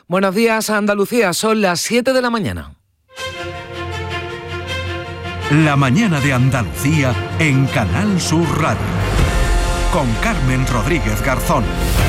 Buenos días, Andalucía. Son las 7 de la mañana. La mañana de Andalucía en Canal Sur Radio. Con Carmen Rodríguez Garzón.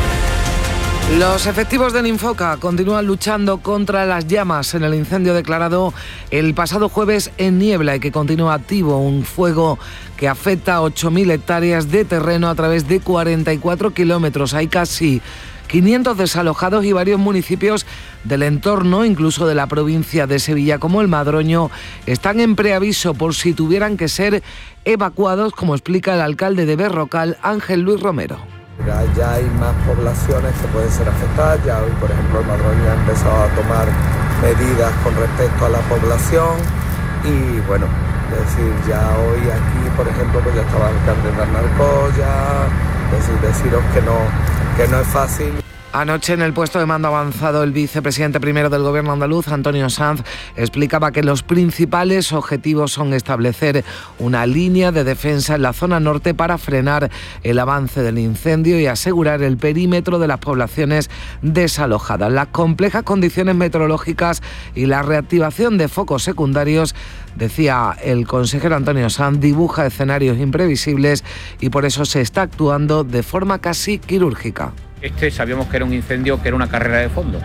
Los efectivos del Infoca continúan luchando contra las llamas en el incendio declarado el pasado jueves en Niebla y que continúa activo, un fuego que afecta a 8.000 hectáreas de terreno a través de 44 kilómetros. Hay casi 500 desalojados y varios municipios del entorno, incluso de la provincia de Sevilla como el Madroño, están en preaviso por si tuvieran que ser evacuados, como explica el alcalde de Berrocal, Ángel Luis Romero. Ya hay más poblaciones que pueden ser afectadas. Ya hoy, por ejemplo, el Madroño ha empezado a tomar medidas con respecto a la población y bueno, es decir, ya hoy aquí, por ejemplo, pues ya estaba el alcalde de Alnarcoya, es decir, deciros que no es fácil. Anoche, en el puesto de mando avanzado, el vicepresidente primero del Gobierno andaluz, Antonio Sanz, explicaba que los principales objetivos son establecer una línea de defensa en la zona norte para frenar el avance del incendio y asegurar el perímetro de las poblaciones desalojadas. Las complejas condiciones meteorológicas y la reactivación de focos secundarios, decía el consejero Antonio Sanz, dibuja escenarios imprevisibles y por eso se está actuando de forma casi quirúrgica. Sabíamos que era un incendio, que era una carrera de fondo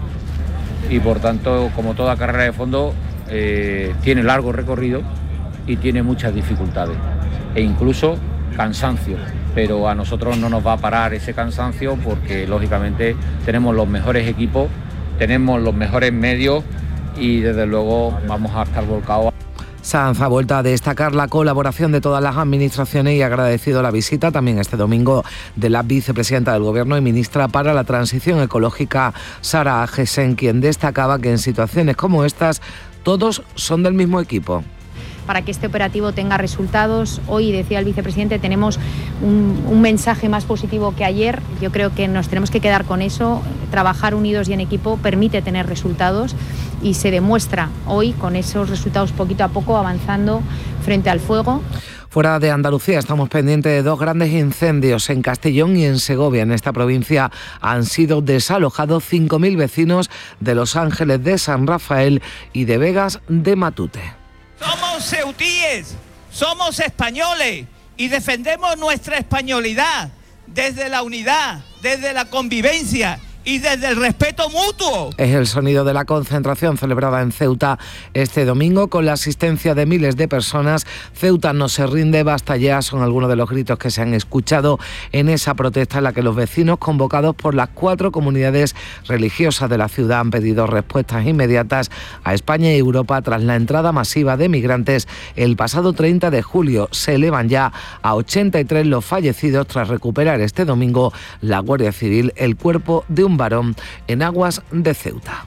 y por tanto, como toda carrera de fondo, tiene largo recorrido y tiene muchas dificultades e incluso cansancio, pero a nosotros no nos va a parar ese cansancio porque lógicamente tenemos los mejores equipos, tenemos los mejores medios y desde luego vamos a estar volcados. Sanz ha vuelto a destacar la colaboración de todas las administraciones y ha agradecido la visita también este domingo de la vicepresidenta del Gobierno y ministra para la Transición Ecológica, Sara Agesen, quien destacaba que en situaciones como estas todos son del mismo equipo. Para que este operativo tenga resultados, hoy, decía el vicepresidente, tenemos un mensaje más positivo que ayer. Yo creo que nos tenemos que quedar con eso. Trabajar unidos y en equipo permite tener resultados y se demuestra hoy con esos resultados poquito a poco avanzando frente al fuego. Fuera de Andalucía estamos pendientes de dos grandes incendios en Castellón y en Segovia. En esta provincia han sido desalojados 5.000 vecinos de Los Ángeles de San Rafael y de Vegas de Matute. Somos ceutíes, somos españoles y defendemos nuestra españolidad desde la unidad, desde la convivencia y desde el respeto mutuo. Es el sonido de la concentración celebrada en Ceuta este domingo con la asistencia de miles de personas. Ceuta no se rinde, basta ya, son algunos de los gritos que se han escuchado en esa protesta en la que los vecinos convocados por las 4 comunidades religiosas de la ciudad han pedido respuestas inmediatas a España y Europa tras la entrada masiva de migrantes el pasado 30 de julio. Se elevan ya a 83 los fallecidos tras recuperar este domingo la Guardia Civil el cuerpo de un varón en aguas de Ceuta.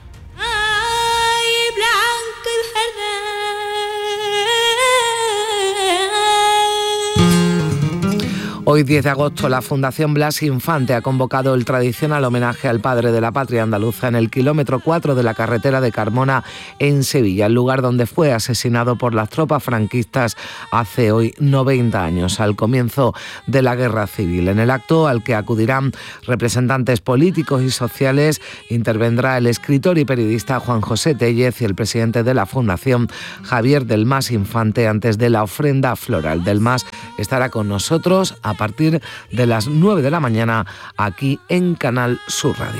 Hoy, 10 de agosto, la Fundación Blas Infante ha convocado el tradicional homenaje al padre de la patria andaluza en el kilómetro 4 de la carretera de Carmona en Sevilla, el lugar donde fue asesinado por las tropas franquistas hace hoy 90 años, al comienzo de la Guerra Civil. En el acto, al que acudirán representantes políticos y sociales, intervendrá el escritor y periodista Juan José Tellez y el presidente de la Fundación, Javier del Mas Infante, antes de la ofrenda floral. Del Mas estará con nosotros a partir de las 9 de la mañana aquí en Canal Sur Radio.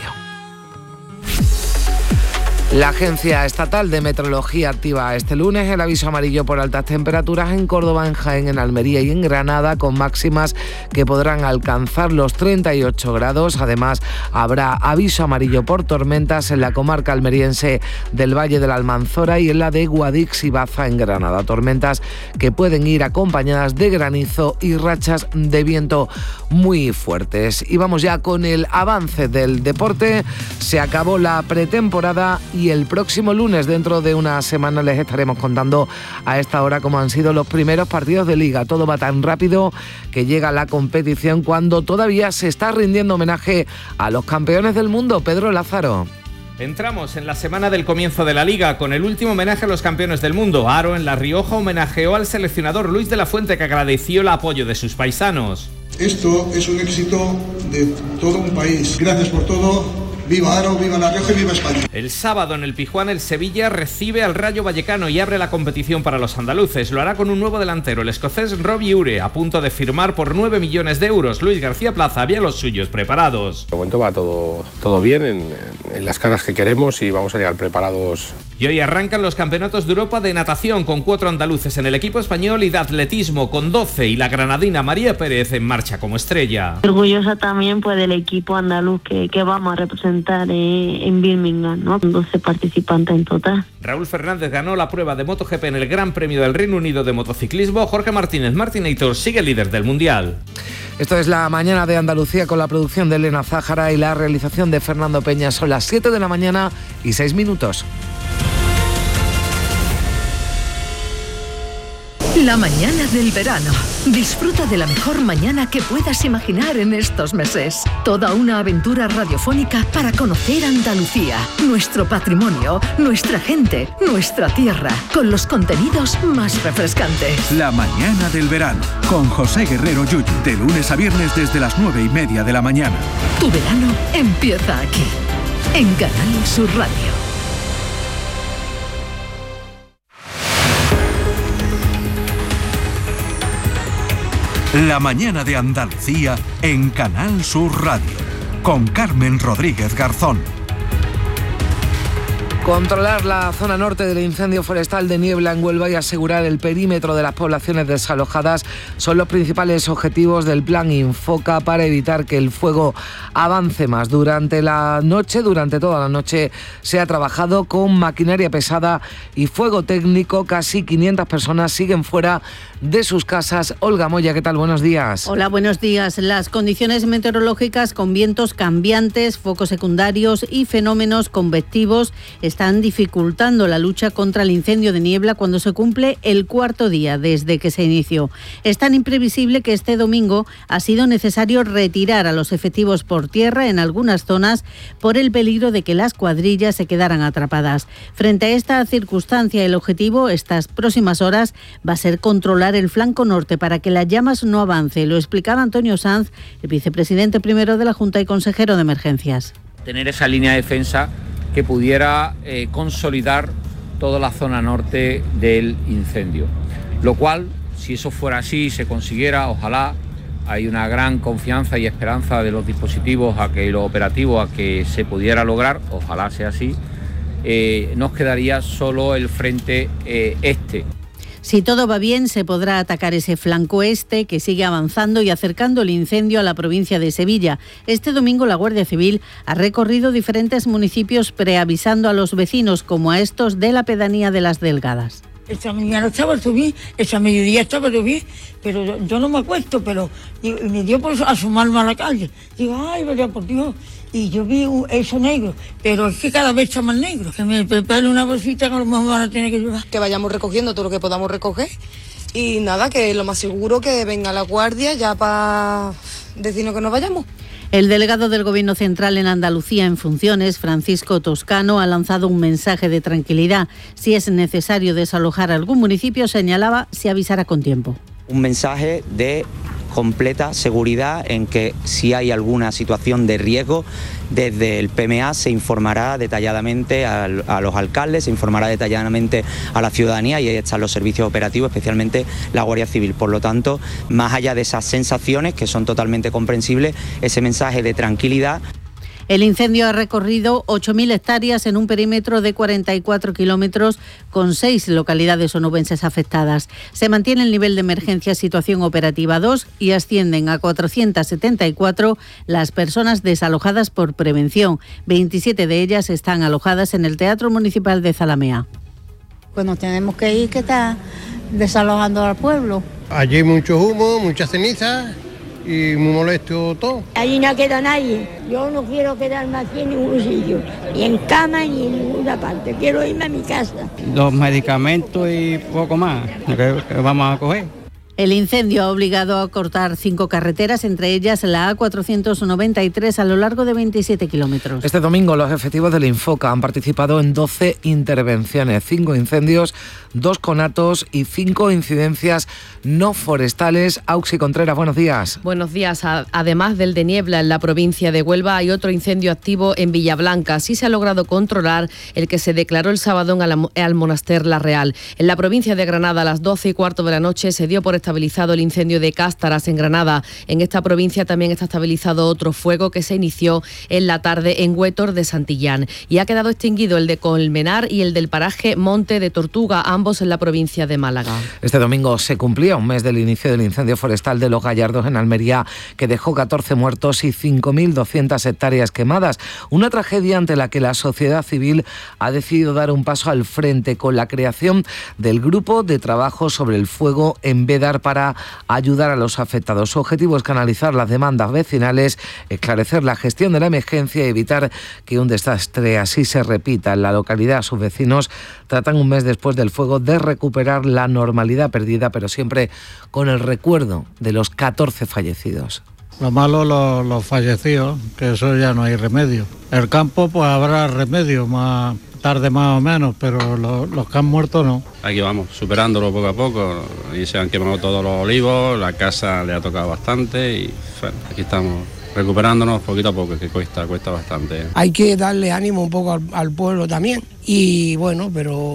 La Agencia Estatal de Meteorología activa este lunes el aviso amarillo por altas temperaturas en Córdoba, en Jaén, en Almería y en Granada, con máximas que podrán alcanzar los 38 grados. Además, habrá aviso amarillo por tormentas en la comarca almeriense del Valle de la Almanzora y en la de Guadix y Baza, en Granada. Tormentas que pueden ir acompañadas de granizo y rachas de viento muy fuertes. Y vamos ya con el avance del deporte. Se acabó la pretemporada y el próximo lunes, dentro de una semana, les estaremos contando a esta hora cómo han sido los primeros partidos de Liga. Todo va tan rápido que llega la competición cuando todavía se está rindiendo homenaje a los campeones del mundo. Pedro Lázaro. Entramos en la semana del comienzo de la Liga con el último homenaje a los campeones del mundo. Aro, en La Rioja, homenajeó al seleccionador Luis de la Fuente, que agradeció el apoyo de sus paisanos. Esto es un éxito de todo un país. Gracias por todo. Viva Aro, viva La Rioja y viva España. El sábado en el Pizjuán el Sevilla recibe al Rayo Vallecano y abre la competición para los andaluces. Lo hará con un nuevo delantero, el escocés Robbie Ure, a punto de firmar por 9 millones de euros. Luis García Plaza había los suyos preparados. De momento va todo bien en las caras que queremos y vamos a llegar preparados. Y hoy arrancan los campeonatos de Europa de natación con 4 andaluces en el equipo español y de atletismo con 12 y la granadina María Pérez en marcha como estrella. Orgullosa también pues del equipo andaluz que vamos a representar en Birmingham, ¿no? 12 participantes en total. Raúl Fernández ganó la prueba de MotoGP en el Gran Premio del Reino Unido de motociclismo. Jorge Martínez Martinator sigue líder del Mundial. Esto es La Mañana de Andalucía con la producción de Elena Zájara y la realización de Fernando Peña. Son las 7 de la mañana y 6 minutos. La mañana del verano. Disfruta de la mejor mañana que puedas imaginar en estos meses. Toda una aventura radiofónica para conocer Andalucía, nuestro patrimonio, nuestra gente, nuestra tierra, con los contenidos más refrescantes. La mañana del verano, con José Guerrero Yuyu, de lunes a viernes desde las 9:30 de la mañana. Tu verano empieza aquí, en Canal Sur Radio. La mañana de Andalucía en Canal Sur Radio, con Carmen Rodríguez Garzón. Controlar la zona norte del incendio forestal de Niebla en Huelva y asegurar el perímetro de las poblaciones desalojadas son los principales objetivos del plan Infoca para evitar que el fuego avance más. Durante toda la noche, se ha trabajado con maquinaria pesada y fuego técnico. Casi 500 personas siguen fuera de sus casas. Olga Moya, ¿qué tal? Buenos días. Hola, buenos días. Las condiciones meteorológicas con vientos cambiantes, focos secundarios y fenómenos convectivos están dificultando la lucha contra el incendio de Niebla cuando se cumple el 4.º día desde que se inició. Es tan imprevisible que este domingo ha sido necesario retirar a los efectivos por tierra en algunas zonas por el peligro de que las cuadrillas se quedaran atrapadas. Frente a esta circunstancia, el objetivo estas próximas horas va a ser controlar el flanco norte para que las llamas no avance. Lo explicaba Antonio Sanz, el vicepresidente primero de la Junta y consejero de Emergencias. Tener esa línea de defensa que pudiera consolidar toda la zona norte del incendio. Lo cual, si eso fuera así y se consiguiera, ojalá, hay una gran confianza y esperanza de los dispositivos a que los operativos a que se pudiera lograr, ojalá sea así, nos quedaría solo el frente este. Si todo va bien, se podrá atacar ese flanco este que sigue avanzando y acercando el incendio a la provincia de Sevilla. Este domingo la Guardia Civil ha recorrido diferentes municipios preavisando a los vecinos, como a estos de la pedanía de Las Delgadas. Esta mañana estaba bien, esta mediodía estaba bien, pero yo no me acuesto, pero me dio por asomarme a la calle. Digo, ay, vaya por Dios. Y yo vi eso negro, pero es que cada vez está más negro. Que me prepare una bolsita que a lo mejor van a tener que llevar. Que vayamos recogiendo todo lo que podamos recoger y nada, que lo más seguro que venga la guardia ya para decirnos que nos vayamos. El delegado del Gobierno Central en Andalucía en funciones, Francisco Toscano, ha lanzado un mensaje de tranquilidad. Si es necesario desalojar algún municipio, señalaba, se avisará con tiempo. Un mensaje de completa seguridad en que si hay alguna situación de riesgo, desde el PMA se informará detalladamente a los alcaldes, se informará detalladamente a la ciudadanía y ahí están los servicios operativos, especialmente la Guardia Civil. Por lo tanto, más allá de esas sensaciones que son totalmente comprensibles, ese mensaje de tranquilidad. El incendio ha recorrido 8.000 hectáreas en un perímetro de 44 kilómetros con 6 localidades onubenses afectadas. Se mantiene el nivel de emergencia situación operativa 2 y ascienden a 474 las personas desalojadas por prevención. 27 de ellas están alojadas en el Teatro Municipal de Zalamea. Pues nos tenemos que ir, que está desalojando al pueblo. Allí hay mucho humo, mucha ceniza y muy molesto todo. Allí no queda nadie. Yo no quiero quedarme aquí en ningún sitio, ni en cama ni en ninguna parte. Quiero irme a mi casa. Los medicamentos y poco más que vamos a coger. El incendio ha obligado a cortar 5 carreteras, entre ellas la A493 a lo largo de 27 kilómetros. Este domingo los efectivos del Infoca han participado en 12 intervenciones, 5 incendios, 2 conatos y 5 incidencias no forestales. Auxi Contreras, buenos días. Buenos días. Además del de Niebla en la provincia de Huelva, hay otro incendio activo en Villablanca. Sí se ha logrado controlar el que se declaró el sábado en al Monaster La Real. En la provincia de Granada, a las 12:15 de la noche, se dio por estabilizado el incendio de Cástaras en Granada. En esta provincia también está estabilizado otro fuego que se inició en la tarde en Huétor de Santillán. Y ha quedado extinguido el de Colmenar y el del paraje Monte de Tortuga, ambos en la provincia de Málaga. Este domingo se cumplía un mes del inicio del incendio forestal de Los Gallardos en Almería, que dejó 14 muertos y 5.200 hectáreas quemadas. Una tragedia ante la que la sociedad civil ha decidido dar un paso al frente con la creación del Grupo de Trabajo sobre el Fuego en Bédar para ayudar a los afectados. Su objetivo es canalizar las demandas vecinales, esclarecer la gestión de la emergencia y evitar que un desastre así se repita. En la localidad, sus vecinos tratan un mes después del fuego de recuperar la normalidad perdida, pero siempre con el recuerdo de los 14 fallecidos. Lo malo, los fallecidos, que eso ya no hay remedio. El campo, pues habrá remedio, más tarde más o menos, pero los que han muerto no. Aquí vamos, superándolo poco a poco, y se han quemado todos los olivos, la casa le ha tocado bastante y bueno, aquí estamos recuperándonos poquito a poco, que cuesta bastante. Hay que darle ánimo un poco al pueblo también, y bueno,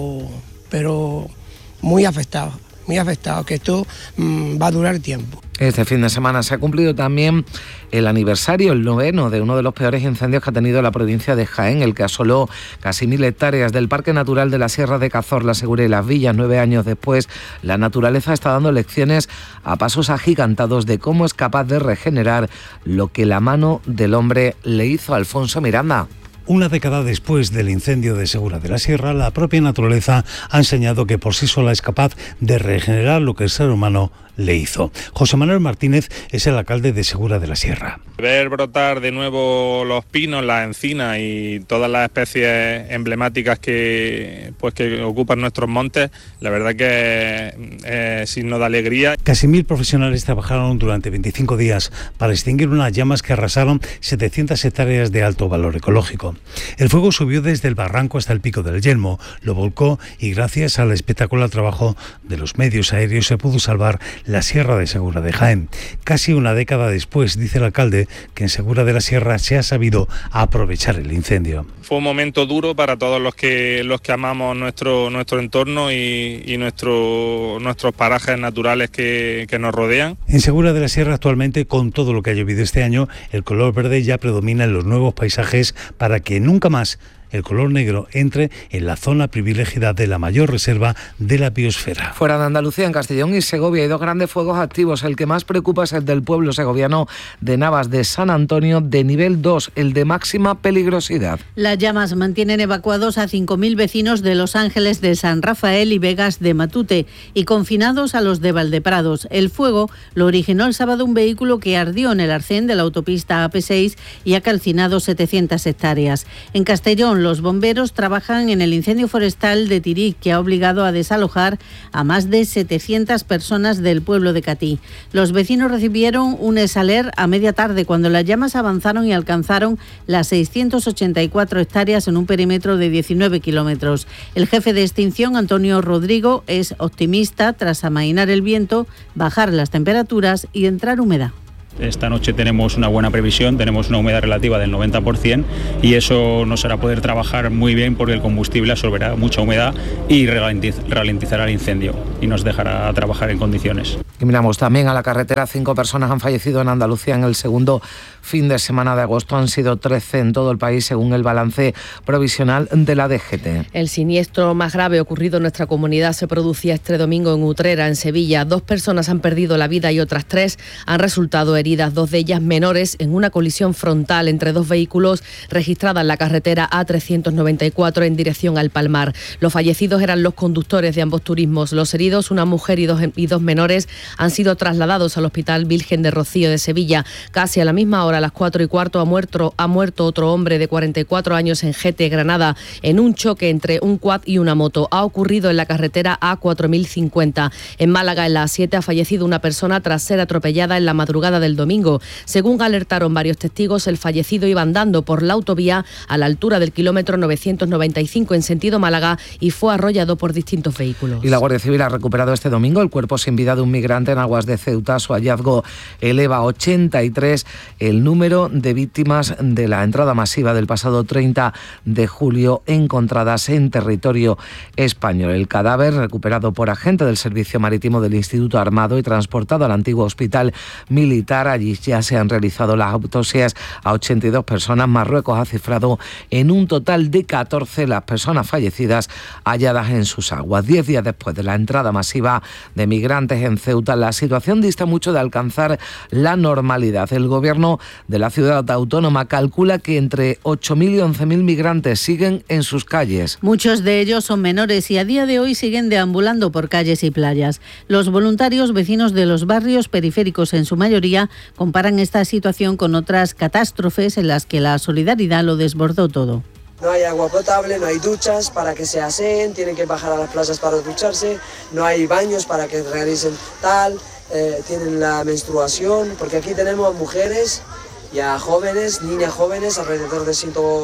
pero muy afectado, que esto va a durar tiempo. Este fin de semana se ha cumplido también el aniversario, el 9º, de uno de los peores incendios que ha tenido la provincia de Jaén, el que asoló casi 1.000 hectáreas del Parque Natural de la Sierra de Cazorla, Segura y Las Villas. 9 años después, la naturaleza está dando lecciones a pasos agigantados de cómo es capaz de regenerar lo que la mano del hombre le hizo a Alfonso Miranda. Una década después del incendio de Segura de la Sierra, la propia naturaleza ha enseñado que por sí sola es capaz de regenerar lo que el ser humano le hizo. José Manuel Martínez es el alcalde de Segura de la Sierra. Ver brotar de nuevo los pinos, las encinas y todas las especies emblemáticas que ocupan nuestros montes, la verdad que es signo de alegría. Casi 1.000 profesionales trabajaron durante 25 días para extinguir unas llamas que arrasaron 700 hectáreas de alto valor ecológico. El fuego subió desde el barranco hasta el Pico del Yelmo, lo volcó y gracias al espectacular trabajo de los medios aéreos se pudo salvar la Sierra de Segura de Jaén. Casi una década después, dice el alcalde, que en Segura de la Sierra se ha sabido aprovechar el incendio. Fue un momento duro para todos los que amamos nuestro entorno y nuestros parajes naturales que nos rodean. En Segura de la Sierra actualmente, con todo lo que ha llovido este año, el color verde ya predomina en los nuevos paisajes para que nunca más el color negro entre en la zona privilegiada de la mayor reserva de la biosfera. Fuera de Andalucía, en Castellón y Segovia, hay 2 grandes fuegos activos. El que más preocupa es el del pueblo segoviano de Navas de San Antonio, de nivel 2, el de máxima peligrosidad. Las llamas mantienen evacuados a 5.000 vecinos de Los Ángeles de San Rafael y Vegas de Matute y confinados a los de Valdeprados. El fuego lo originó el sábado un vehículo que ardió en el arcén de la autopista AP6 y ha calcinado 700 hectáreas. En Castellón, los bomberos trabajan en el incendio forestal de Tiric, que ha obligado a desalojar a más de 700 personas del pueblo de Catí. Los vecinos recibieron un esaler a media tarde cuando las llamas avanzaron y alcanzaron las 684 hectáreas en un perímetro de 19 kilómetros. El jefe de extinción, Antonio Rodrigo, es optimista tras amainar el viento, bajar las temperaturas y entrar humedad. Esta noche tenemos una buena previsión, tenemos una humedad relativa del 90% y eso nos hará poder trabajar muy bien porque el combustible absorberá mucha humedad y ralentizará el incendio y nos dejará trabajar en condiciones. Y miramos también a la carretera. 5 personas han fallecido en Andalucía en el segundo fin de semana de agosto. Han sido 13 en todo el país, según el balance provisional de la DGT. El siniestro más grave ocurrido en nuestra comunidad se producía este domingo en Utrera, en Sevilla. 2 personas han perdido la vida y otras 3 han resultado heridas, 2 de ellas menores, en una colisión frontal entre 2 vehículos registrada en la carretera A394 en dirección al Palmar. Los fallecidos eran los conductores de ambos turismos. Los heridos, una mujer y dos menores, han sido trasladados al Hospital Virgen de Rocío de Sevilla. Casi a la misma hora, a las 4:15, ha muerto otro hombre de 44 años en Gete, Granada, en un choque entre un quad y una moto. Ha ocurrido en la carretera A4050. En Málaga, en la A7, ha fallecido una persona tras ser atropellada en la madrugada del domingo. Según alertaron varios testigos, el fallecido iba andando por la autovía a la altura del kilómetro 995 en sentido Málaga y fue arrollado por distintos vehículos. Y la Guardia Civil ha recuperado este domingo el cuerpo sin vida de un migrante en aguas de Ceuta. Su hallazgo eleva a 83 el número de víctimas de la entrada masiva del pasado 30 de julio encontradas en territorio español. El cadáver, recuperado por agente del Servicio Marítimo del Instituto Armado y transportado al antiguo hospital militar. Allí ya se han realizado las autopsias a 82 personas. Marruecos ha cifrado en un total de 14 las personas fallecidas halladas en sus aguas. 10 días después de la entrada masiva de migrantes en Ceuta, la situación dista mucho de alcanzar la normalidad. El gobierno de la ciudad autónoma calcula que entre 8.000 y 11.000 migrantes siguen en sus calles. Muchos de ellos son menores y a día de hoy siguen deambulando por calles y playas. Los voluntarios, vecinos de los barrios periféricos en su mayoría, comparan esta situación con otras catástrofes en las que la solidaridad lo desbordó todo. No hay agua potable, no hay duchas para que se aseen, tienen que bajar a las playas para ducharse, no hay baños para que realicen tal, tienen la menstruación, porque aquí tenemos mujeres y a jóvenes, niñas jóvenes, alrededor de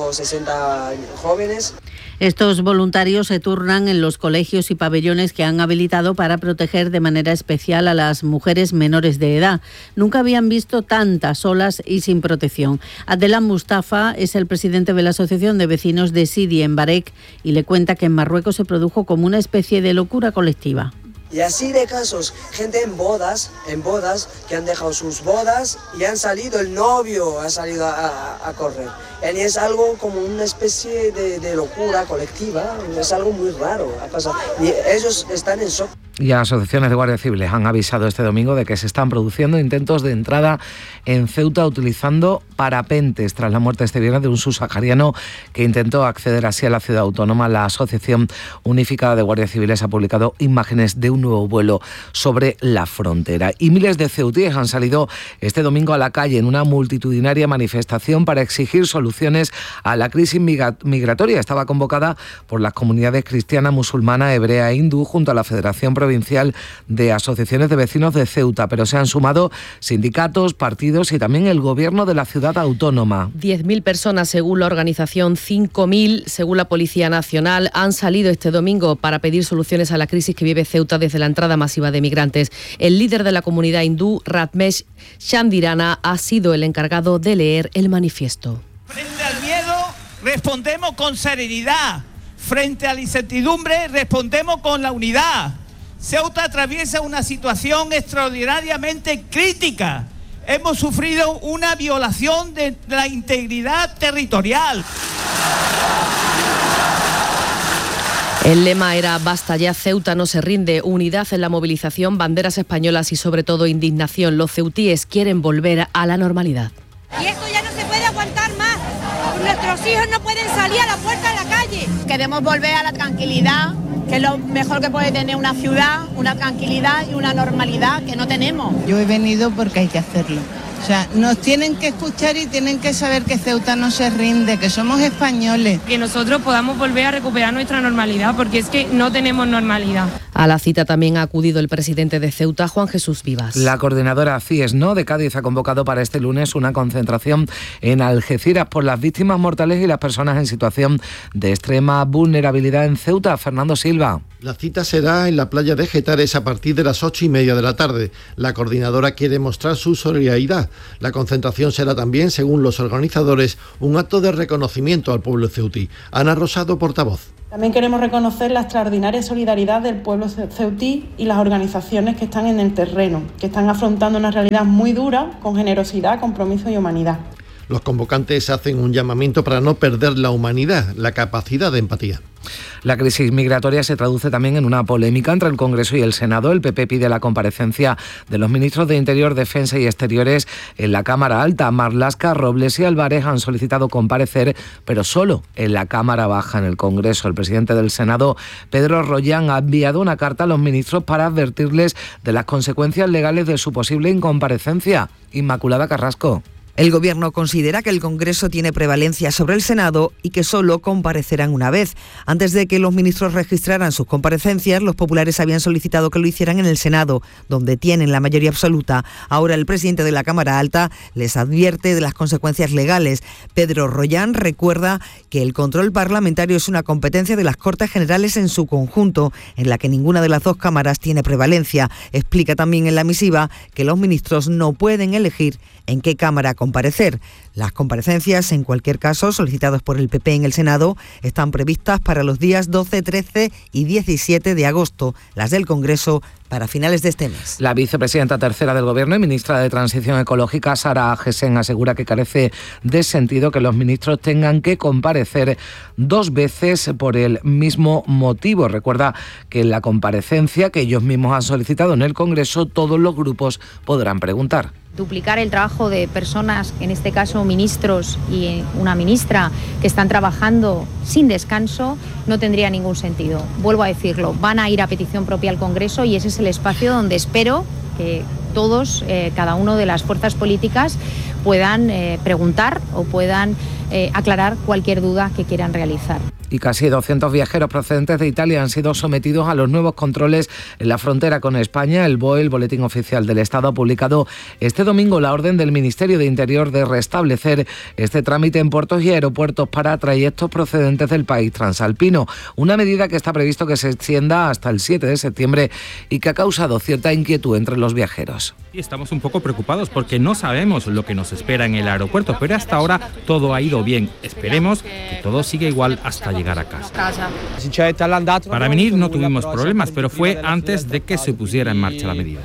160 jóvenes. Estos voluntarios se turnan en los colegios y pabellones que han habilitado para proteger de manera especial a las mujeres menores de edad. Nunca habían visto tantas solas y sin protección. Abdelan Mustafa es el presidente de la Asociación de Vecinos de Sidi en Barek y le cuenta que en Marruecos se produjo como una especie de locura colectiva. Y así de casos, gente en bodas, que han dejado sus bodas y han salido, el novio ha salido a correr. Y es algo como una especie de locura colectiva, es algo muy raro, ha pasado. Y ellos están en shock. Y asociaciones de guardias civiles han avisado este domingo de que se están produciendo intentos de entrada en Ceuta utilizando parapentes tras la muerte este viernes de un subsahariano que intentó acceder así a la ciudad autónoma. La Asociación Unificada de Guardias Civiles ha publicado imágenes de un nuevo vuelo sobre la frontera. Y miles de ceutíes han salido este domingo a la calle en una multitudinaria manifestación para exigir soluciones a la crisis migratoria. Estaba convocada por las comunidades cristiana, musulmana, hebrea e hindú junto a la Federación Provincial de Asociaciones de Vecinos de Ceuta, pero se han sumado sindicatos, partidos y también el gobierno de la ciudad autónoma. 10.000 personas según la organización, 5.000 según la Policía Nacional han salido este domingo para pedir soluciones a la crisis que vive Ceuta desde la entrada masiva de migrantes. El líder de la comunidad hindú, Ratmesh Shandirana, ha sido el encargado de leer el manifiesto. Frente al miedo respondemos con serenidad, frente a la incertidumbre respondemos con la unidad. Ceuta atraviesa una situación extraordinariamente crítica. Hemos sufrido una violación de la integridad territorial. El lema era "Basta ya, Ceuta no se rinde", unidad en la movilización, banderas españolas y sobre todo indignación. Los ceutíes quieren volver a la normalidad. Y esto ya no se puede aguantar más. Nuestros hijos no pueden salir a la puerta de la calle. Queremos volver a la tranquilidad, que es lo mejor que puede tener una ciudad, una tranquilidad y una normalidad que no tenemos. Yo he venido porque hay que hacerlo. O sea, nos tienen que escuchar y tienen que saber que Ceuta no se rinde, que somos españoles. Que nosotros podamos volver a recuperar nuestra normalidad, porque es que no tenemos normalidad. A la cita también ha acudido el presidente de Ceuta, Juan Jesús Vivas. La coordinadora CIES No de Cádiz ha convocado para este lunes una concentración en Algeciras por las víctimas mortales y las personas en situación de extrema vulnerabilidad en Ceuta. Fernando Silva. La cita será en la playa de Getares a partir de las 8:30 de la tarde. La coordinadora quiere mostrar su solidaridad. La concentración será también, según los organizadores, un acto de reconocimiento al pueblo ceutí. Ana Rosado, portavoz. También queremos reconocer la extraordinaria solidaridad del pueblo ceutí y las organizaciones que están en el terreno, que están afrontando una realidad muy dura con generosidad, compromiso y humanidad. Los convocantes hacen un llamamiento para no perder la humanidad, la capacidad de empatía. La crisis migratoria se traduce también en una polémica entre el Congreso y el Senado. El PP pide la comparecencia de los ministros de Interior, Defensa y Exteriores en la Cámara Alta. Marlaska, Robles y Álvarez han solicitado comparecer, pero solo en la Cámara Baja. En el Congreso, el presidente del Senado, Pedro Rollán, ha enviado una carta a los ministros para advertirles de las consecuencias legales de su posible incomparecencia. Inmaculada Carrasco. El Gobierno considera que el Congreso tiene prevalencia sobre el Senado y que solo comparecerán una vez. Antes de que los ministros registraran sus comparecencias, los populares habían solicitado que lo hicieran en el Senado, donde tienen la mayoría absoluta. Ahora el presidente de la Cámara Alta les advierte de las consecuencias legales. Pedro Rollán recuerda que el control parlamentario es una competencia de las Cortes Generales en su conjunto, en la que ninguna de las dos cámaras tiene prevalencia. Explica también en la misiva que los ministros no pueden elegir en qué cámara comparecer. Las comparecencias, en cualquier caso, solicitadas por el PP en el Senado, están previstas para los días 12, 13 y 17 de agosto. Las del Congreso para finales de este mes. La vicepresidenta tercera del Gobierno y ministra de Transición Ecológica, Sara Agesen, asegura que carece de sentido que los ministros tengan que comparecer 2 veces por el mismo motivo. Recuerda que en la comparecencia que ellos mismos han solicitado en el Congreso, todos los grupos podrán preguntar. Duplicar el trabajo de personas, en este caso ministros y una ministra, que están trabajando sin descanso, no tendría ningún sentido. Vuelvo a decirlo, van a ir a petición propia al Congreso y ese es el espacio donde espero que todos, cada uno de las fuerzas políticas, puedan preguntar o puedan aclarar cualquier duda que quieran realizar. Y casi 200 viajeros procedentes de Italia han sido sometidos a los nuevos controles en la frontera con España. El BOE, el Boletín Oficial del Estado, ha publicado este domingo la orden del Ministerio de Interior de restablecer este trámite en puertos y aeropuertos para trayectos procedentes del país transalpino. Una medida que está previsto que se extienda hasta el 7 de septiembre y que ha causado cierta inquietud entre los viajeros. Y estamos un poco preocupados porque no sabemos lo que nos espera en el aeropuerto, pero hasta ahora todo ha ido bien. Esperemos que todo siga igual hasta llegar a casa. Para venir no tuvimos problemas, pero fue antes de que se pusiera en marcha la medida.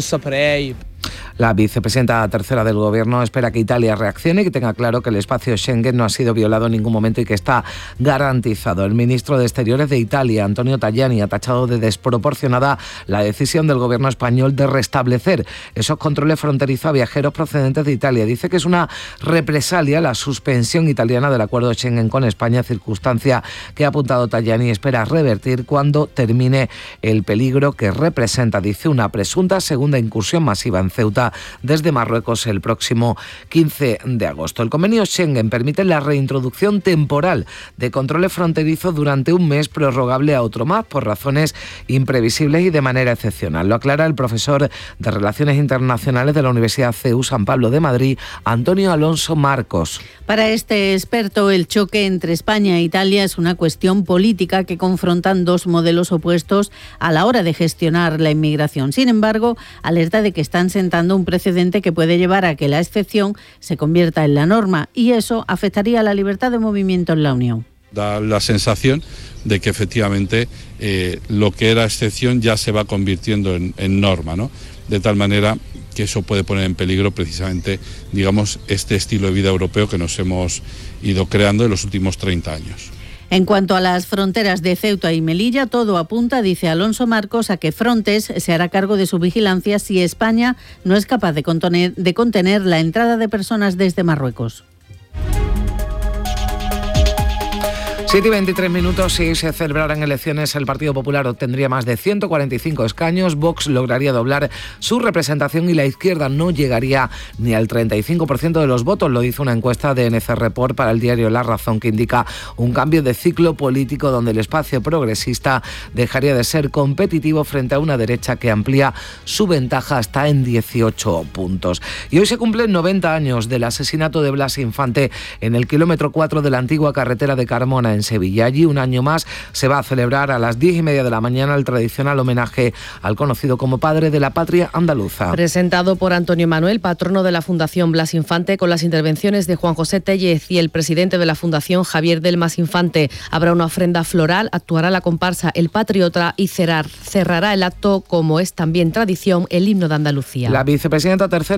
La vicepresidenta tercera del Gobierno espera que Italia reaccione y que tenga claro que el espacio Schengen no ha sido violado en ningún momento y que está garantizado. El ministro de Exteriores de Italia, Antonio Tajani, ha tachado de desproporcionada la decisión del Gobierno español de restablecer esos controles fronterizos a viajeros procedentes de Italia. Dice que es una represalia la suspensión italiana del acuerdo Schengen con España, circunstancia que ha apuntado Tajani espera revertir cuando termine el peligro que representa, dice, una presunta segunda incursión masiva en Ceuta desde Marruecos el próximo 15 de agosto. El convenio Schengen permite la reintroducción temporal de controles fronterizos durante un mes, prorrogable a otro más por razones imprevisibles y de manera excepcional. Lo aclara el profesor de Relaciones Internacionales de la Universidad CEU San Pablo de Madrid, Antonio Alonso Marcos. Para este experto, el choque entre España e Italia es una cuestión política que confrontan dos modelos opuestos a la hora de gestionar la inmigración. Sin embargo, alerta de que están sentando un precedente que puede llevar a que la excepción se convierta en la norma y eso afectaría a la libertad de movimiento en la Unión. Da la sensación de que efectivamente lo que era excepción ya se va convirtiendo en norma, ¿no? De tal manera que eso puede poner en peligro precisamente, digamos, este estilo de vida europeo que nos hemos ido creando en los últimos 30 años. En cuanto a las fronteras de Ceuta y Melilla, todo apunta, dice Alonso Marcos, a que Frontex se hará cargo de su vigilancia si España no es capaz de contener la entrada de personas desde Marruecos. 7:23, si se celebraran elecciones, el Partido Popular obtendría más de 145 escaños, Vox lograría doblar su representación y la izquierda no llegaría ni al 35% de los votos, lo dice una encuesta de NC Report para el diario La Razón, que indica un cambio de ciclo político donde el espacio progresista dejaría de ser competitivo frente a una derecha que amplía su ventaja hasta en 18 puntos. Y hoy se cumplen 90 años del asesinato de Blas Infante en el kilómetro 4 de la antigua carretera de Carmona, en Sevilla. Allí, un año más, se va a celebrar a las 10:30 de la mañana el tradicional homenaje al conocido como padre de la patria andaluza. Presentado por Antonio Manuel, patrono de la Fundación Blas Infante, con las intervenciones de Juan José Tellez y el presidente de la Fundación, Javier Delmas Infante. Habrá una ofrenda floral, actuará la comparsa El Patriota y cerrará el acto, como es también tradición, el himno de Andalucía. La vicepresidenta tercera